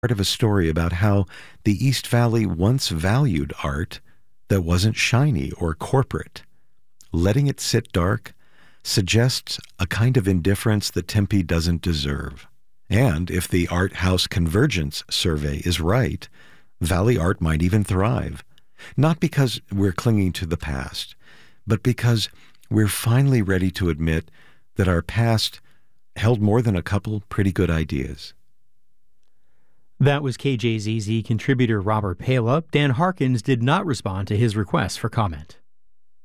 Part of a story about how the East Valley once valued art that wasn't shiny or corporate. Letting it sit dark suggests a kind of indifference that Tempe doesn't deserve. And if the Art House Convergence survey is right, Valley art might even thrive. Not because we're clinging to the past, but because we're finally ready to admit that our past held more than a couple pretty good ideas. That was KJZZ contributor Robert Pala. Dan Harkins did not respond to his request for comment.